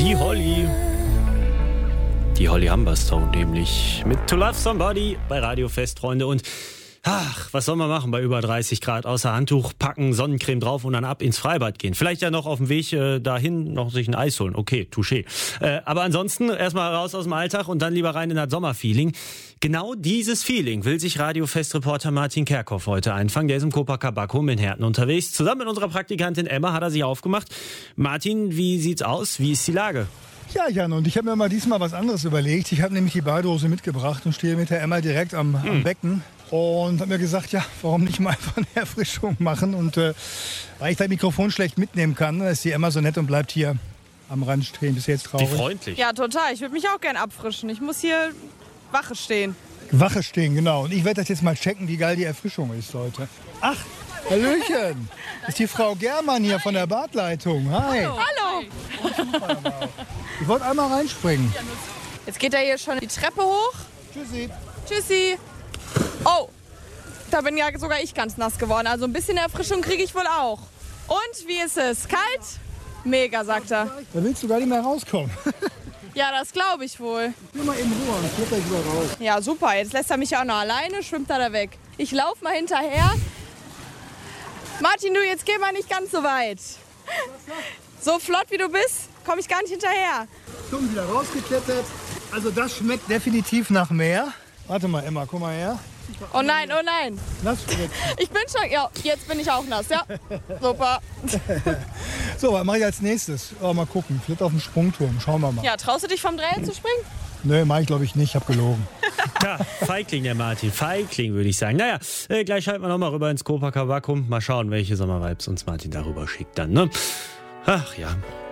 Die Holly. Die Holly Humberstone nämlich mit To Love Somebody bei Radio Fest, Freunde. Und was soll man machen bei über 30 Grad? Außer Handtuch packen, Sonnencreme drauf und dann ab ins Freibad gehen. Vielleicht ja noch auf dem Weg dahin noch sich ein Eis holen. Okay, touché. Aber ansonsten erstmal raus aus dem Alltag und dann lieber rein in das Sommerfeeling. Genau dieses Feeling will sich Radio Fest-Reporter Martin Kerkhoff heute einfangen. Der ist im Copacabana in Herten unterwegs. Zusammen mit unserer Praktikantin Emma hat er sich aufgemacht. Martin, wie sieht's aus? Wie ist die Lage? Ja, Jan, und ich habe mir mal diesmal was anderes überlegt. Ich habe nämlich die Badehose mitgebracht und stehe mit der Emma direkt am Becken. Und habe mir gesagt, ja, warum nicht mal einfach eine Erfrischung machen? Und weil ich das Mikrofon schlecht mitnehmen kann, ist die Emma so nett und bleibt hier am Rand stehen. Bist du jetzt traurig? Wie freundlich. Ja, total. Ich würde mich auch gern abfrischen. Ich muss hier Wache stehen. Wache stehen, genau. Und ich werde das jetzt mal checken, wie geil die Erfrischung ist heute. Ach, Hallöchen. Ist die Frau Germann hier von der Badleitung. Hi. Hallo. Ich wollte einmal reinspringen. Jetzt geht er hier schon die Treppe hoch. Tschüssi. Tschüssi. Oh, da bin ja sogar ich ganz nass geworden. Also ein bisschen Erfrischung kriege ich wohl auch. Und, wie ist es? Kalt? Mega, sagt er. Da willst du gar nicht mehr rauskommen. Ja, das glaube ich wohl. Nur mal eben Ruhe und flipp gleich wieder raus. Ja, super. Jetzt lässt er mich auch noch alleine, schwimmt er da weg. Ich laufe mal hinterher. Martin, du, jetzt geh mal nicht ganz so weit. So flott wie du bist, komme ich gar nicht hinterher. Schon wieder rausgeklettert. Also das schmeckt definitiv nach Meer. Warte mal, Emma, guck mal her. Oh nein, oh nein. Nassspritzen. Ich bin schon, ja, jetzt bin ich auch nass, ja. Super. So, was mache ich als nächstes? Oh, mal gucken, vielleicht auf dem Sprungturm. Schauen wir mal. Ja, traust du dich vom Dreieck zu springen? Nö, mache ich glaube ich nicht, ich habe gelogen. Ja, Feigling der Martin. Feigling würde ich sagen. Naja, gleich schalten wir nochmal rüber ins Copacabana. Mal schauen, welche Sommervibes uns Martin darüber schickt dann, ne? Ach ja.